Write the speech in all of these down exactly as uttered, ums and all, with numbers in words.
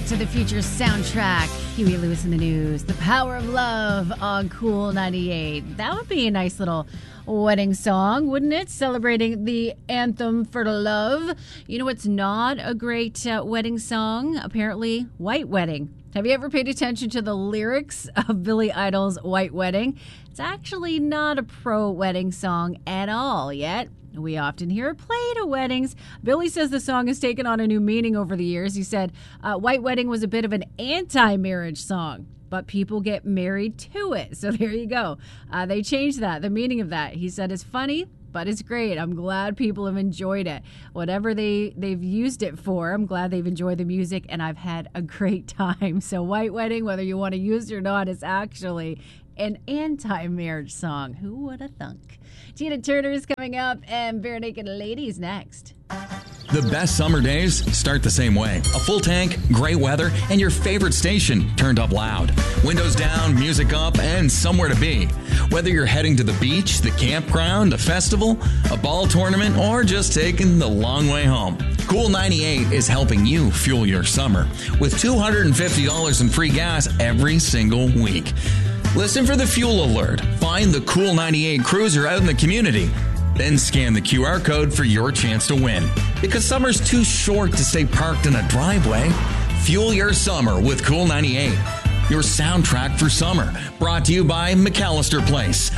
to the Future soundtrack. Huey Lewis in the News. The Power of Love on Cool ninety-eight. That would be a nice little wedding song, wouldn't it? Celebrating the anthem for love. You know what's not a great uh, wedding song? Apparently, White Wedding. Have you ever paid attention to the lyrics of Billy Idol's White Wedding? It's actually not a pro-wedding song at all yet. We often hear it played at weddings. Billy says the song has taken on a new meaning over the years. He said uh, White Wedding was a bit of an anti-marriage song, but people get married to it. So there you go. Uh, they changed that, the meaning of that. He said it's funny, but it's great. I'm glad people have enjoyed it. Whatever they, they've used it for, I'm glad they've enjoyed the music, and I've had a great time. So White Wedding, whether you want to use it or not, is actually an anti-marriage song. Who would have thunk? Tina Turner is coming up, and Bare Naked Ladies next. The best summer days start the same way. A full tank, great weather, and your favorite station turned up loud. Windows down, music up, and somewhere to be. Whether you're heading to the beach, the campground, a festival, a ball tournament, or just taking the long way home, Cool ninety-eight is helping you fuel your summer with two hundred fifty dollars in free gas every single week. Listen for the fuel alert. Find the Cool ninety-eight cruiser out in the community. Then scan the Q R code for your chance to win. Because summer's too short to stay parked in a driveway. Fuel your summer with Cool ninety-eight. Your soundtrack for summer. Brought to you by McAllister Place.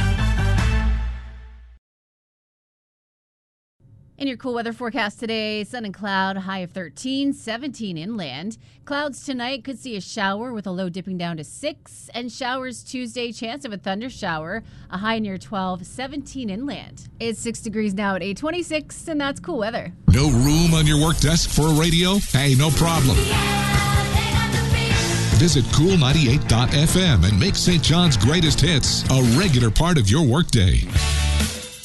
In your cool weather forecast today, sun and cloud, high of thirteen, seventeen inland. Clouds tonight, could see a shower with a low dipping down to six. And showers Tuesday, chance of a thunder shower, a high near twelve, seventeen inland. It's six degrees now at eight twenty-six, and that's cool weather. No room on your work desk for a radio? Hey, no problem. Visit cool ninety-eight dot f m and make Saint John's greatest hits a regular part of your workday.